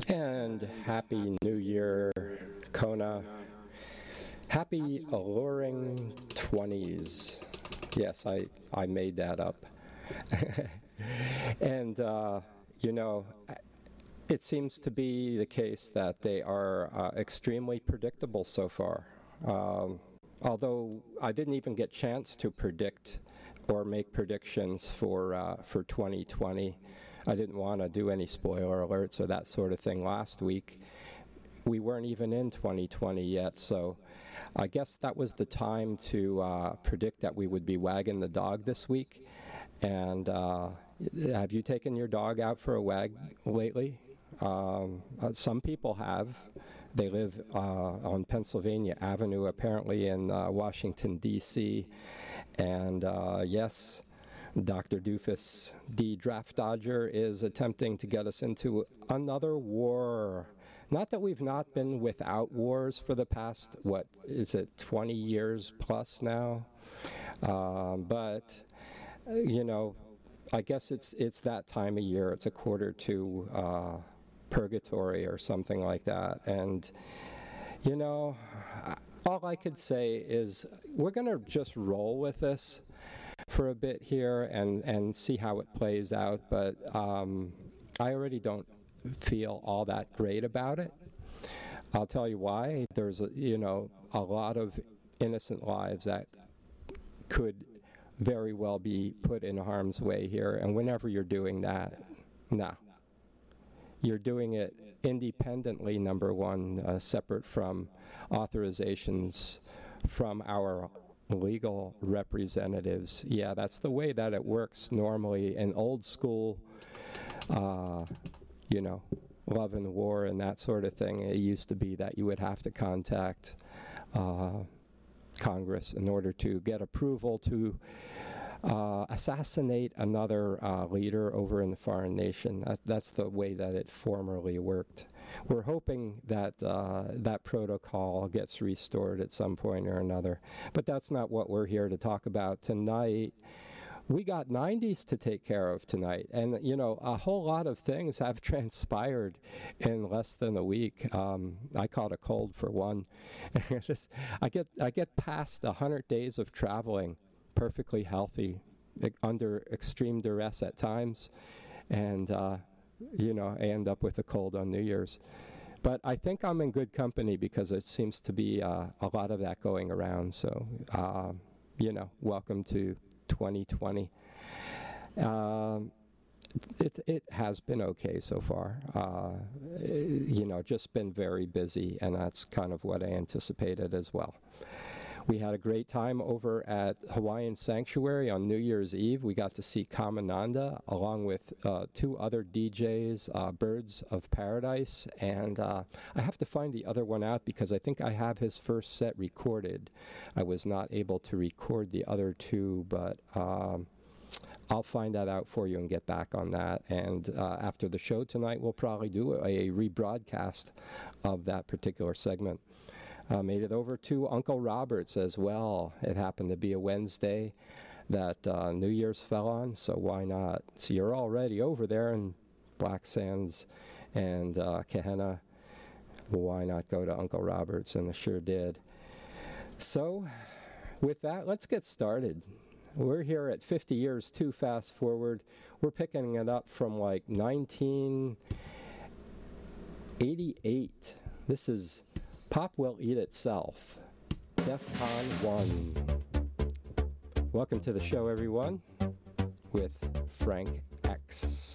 And Happy New Year, Kona. Happy alluring 20s. Yes, I made that up. And, it seems to be the case that they are extremely predictable so far. Although I didn't even get a chance to predict or make predictions for 2020. I didn't want to do any spoiler alerts or that sort of thing last week. We weren't even in 2020 yet, so I guess that was the time to predict that we would be wagging the dog this week. And have you taken your dog out for a wag lately? Some people have. They live on Pennsylvania Avenue, apparently in Washington, D.C. And yes, Dr. Doofus, the draft dodger, is attempting to get us into another war. Not that we've not been without wars for the past, 20 years plus now? But, I guess it's that time of year. It's a quarter to purgatory or something like that. And, all I could say is we're going to just roll with this for a bit here and see how it plays out. But I already don't feel all that great about it. I'll tell you why. There's a lot of innocent lives that could very well be put in harm's way here. And whenever you're doing that, you're doing it independently, number one, separate from authorizations from our legal representatives. Yeah, that's the way that it works normally in old school, love and war and that sort of thing. It used to be that you would have to contact Congress in order to get approval to assassinate another leader over in the foreign nation. That's the way that it formerly worked. We're hoping that that protocol gets restored at some point or another. But that's not what we're here to talk about tonight. We got 90s to take care of tonight, and a whole lot of things have transpired in less than a week. I caught a cold for one. I get past 100 days of traveling perfectly healthy, under extreme duress at times, and I end up with a cold on New Year's. But I think I'm in good company because it seems to be a lot of that going around. So, welcome to 2020. It has been okay so far. Just been very busy, and that's kind of what I anticipated as well. We had a great time over at Hawaiian Sanctuary on New Year's Eve. We got to see Kamananda along with two other DJs, Birds of Paradise, and I have to find the other one out because I think I have his first set recorded. I was not able to record the other two, but I'll find that out for you and get back on that. And after the show tonight, we'll probably do a rebroadcast of that particular segment. Made it over to Uncle Robert's as well. It happened to be a Wednesday that New Year's fell on, so why not? So you're already over there in Black Sands and Kahena. Why not go to Uncle Robert's? And I sure did. So with that, let's get started. We're here at 50 years too fast forward. We're picking it up from like 1988. This is Pop Will Eat Itself, DEFCON 1. Welcome to the show, everyone, with Frank X.